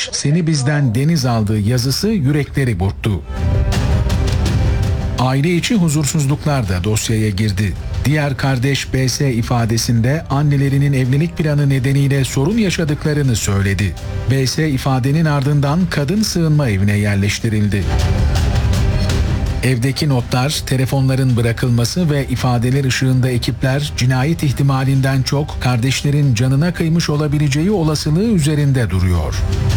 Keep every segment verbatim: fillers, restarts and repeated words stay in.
Araç seni bizden deniz aldı yazısı yürekleri burktu. Aile içi huzursuzluklar da dosyaya girdi. Diğer kardeş B S ifadesinde annelerinin evlilik planı nedeniyle sorun yaşadıklarını söyledi. B S ifadenin ardından kadın sığınma evine yerleştirildi. Evdeki notlar, telefonların bırakılması ve ifadeler ışığında ekipler cinayet ihtimalinden çok kardeşlerin canına kıymış olabileceği olasılığı üzerinde duruyor.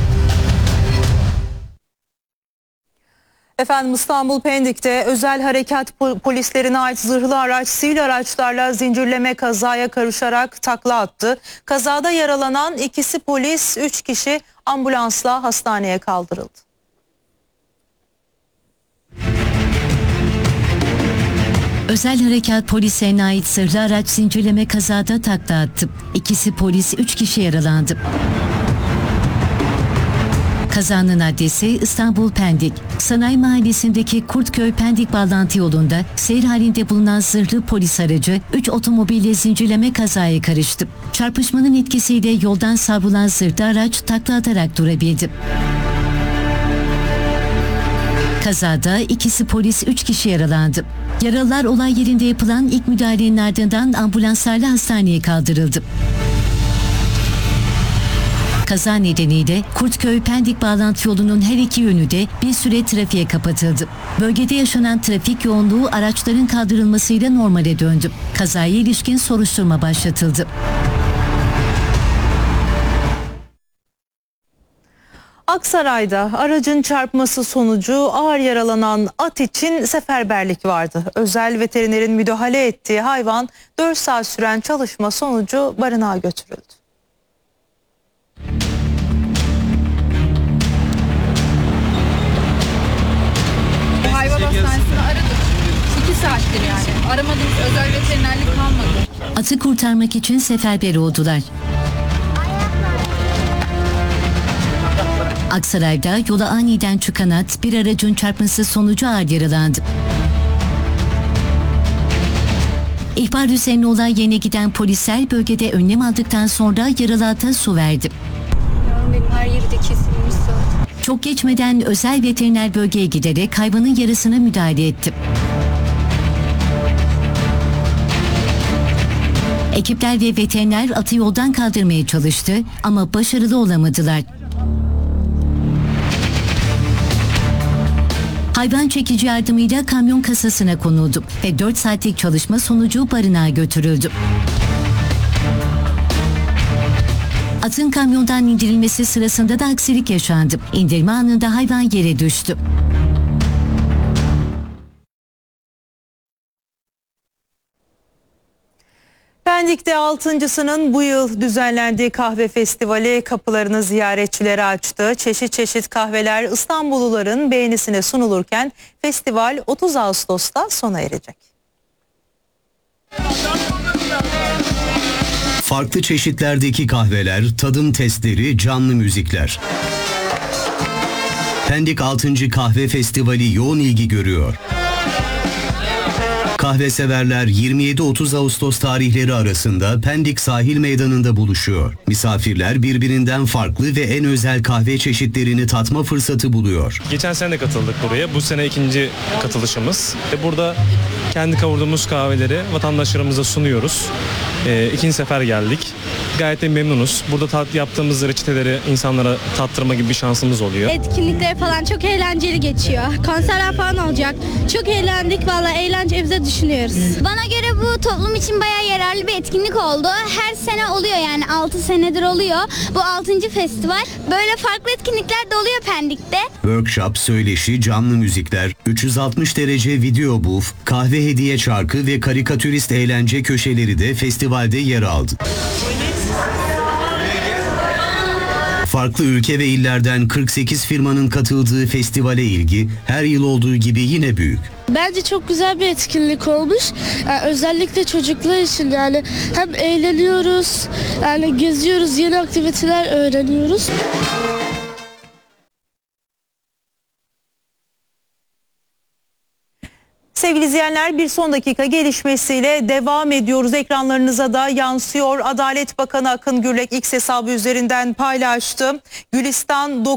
Efendim İstanbul Pendik'te özel harekat polislerine ait zırhlı araç sivil araçlarla zincirleme kazaya karışarak takla attı. Kazada yaralanan ikisi polis, üç kişi ambulansla hastaneye kaldırıldı. Özel harekat polislerine ait zırhlı araç zincirleme kazada takla attı. İkisi polis, üç kişi yaralandı. Kazanın adresi İstanbul Pendik. Sanayi Mahallesi'ndeki Kurtköy Pendik bağlantı yolunda seyir halinde bulunan zırhlı polis aracı üç otomobille zincirleme kazaya karıştı. Çarpışmanın etkisiyle yoldan savrulan zırhlı araç takla atarak durabildi. Kazada ikisi polis, üç kişi yaralandı. Yaralılar olay yerinde yapılan ilk müdahalenin ardından ambulanslarla hastaneye kaldırıldı. Kaza nedeniyle Kurtköy Pendik bağlantı yolunun her iki yönü de bir süre trafiğe kapatıldı. Bölgede yaşanan trafik yoğunluğu araçların kaldırılmasıyla normale döndü. Kazaya ilişkin soruşturma başlatıldı. Aksaray'da aracın çarpması sonucu ağır yaralanan at için seferberlik vardı. Özel veterinerin müdahale ettiği hayvan dört saat süren çalışma sonucu barınağa götürüldü. Hayvan hastanesini aradık. iki saattir yani. Aramadığımız özel veterinerlik kalmadı. Atı kurtarmak için seferber oldular. Aksaray'da yola aniden çıkan at bir aracın çarpması sonucu ağır yaralandı. İhbar üzerine olay yerine giden polisler bölgede önlem aldıktan sonra yaralı ata su verdi. Benim her yeri de kesilmiş zaten. Çok geçmeden özel veteriner bölgeye giderek hayvanın yarasına müdahale etti. Ekipler ve veteriner atı yoldan kaldırmaya çalıştı ama başarılı olamadılar. Hayvan çekici yardımıyla kamyon kasasına konuldu ve dört saatlik çalışma sonucu barınağa götürüldü. Atın kamyondan indirilmesi sırasında da aksilik yaşandı. İndirme anında hayvan yere düştü. Pendik'te altıncısının bu yıl düzenlendiği kahve festivali kapılarını ziyaretçilere açtı. Çeşit çeşit kahveler İstanbulluların beğenisine sunulurken festival otuz Ağustos'ta sona erecek. Farklı çeşitlerdeki kahveler, tadım testleri, canlı müzikler. Pendik altıncı Kahve Festivali yoğun ilgi görüyor. Kahve severler yirmi yedi otuz Ağustos tarihleri arasında Pendik Sahil Meydanı'nda buluşuyor. Misafirler birbirinden farklı ve en özel kahve çeşitlerini tatma fırsatı buluyor. Geçen sene de katıldık buraya. Bu sene ikinci katılışımız. Ve burada kendi kavurduğumuz kahveleri vatandaşlarımıza sunuyoruz. Ee, ikinci sefer geldik. Gayet de memnunuz. Burada tat yaptığımız reçeteleri insanlara tattırma gibi bir şansımız oluyor. Etkinlikler falan çok eğlenceli geçiyor. Konserler falan olacak. Çok eğlendik. Vallahi eğlencemize düşünüyoruz. Bana göre bu toplum için bayağı yararlı bir etkinlik oldu. Her sene oluyor yani altı senedir oluyor. Bu altıncı festival. Böyle farklı etkinlikler de oluyor Pendik'te. Workshop, söyleşi, canlı müzikler, üç yüz altmış derece video booth, kahve hediye çarkı ve karikatürist eğlence köşeleri de festivalde yer aldı. Farklı ülke ve illerden kırk sekiz firmanın katıldığı festivale ilgi her yıl olduğu gibi yine büyük. Bence çok güzel bir etkinlik olmuş. Yani özellikle çocuklar için yani hem eğleniyoruz, yani geziyoruz, yeni aktiviteler öğreniyoruz. Sevgili izleyenler, bir son dakika gelişmesiyle devam ediyoruz. Ekranlarınıza da yansıyor. Adalet Bakanı Akın Gürlek X hesabı üzerinden paylaştı. Gülistan